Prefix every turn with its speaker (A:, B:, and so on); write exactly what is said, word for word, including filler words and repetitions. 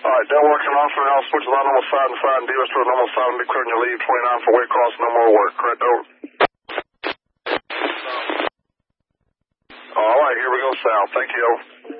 A: All right, Delaware Command for now. Switch line normal side and side and dealers to a normal side and be clear on your lead. twenty-nine for weight cross, no more work. Correct, over. All right, here we go south. Thank you, over.